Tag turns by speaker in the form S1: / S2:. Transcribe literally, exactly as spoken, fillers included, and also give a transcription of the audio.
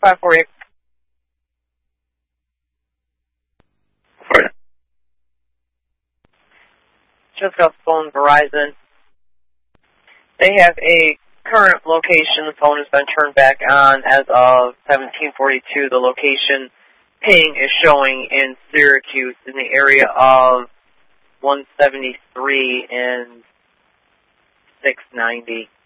S1: five four eight. Just got phone Verizon. They have a current location. The phone has been turned back on as of seventeen forty-two. The location ping is showing in Syracuse in the area of one seventy-three and six ninety.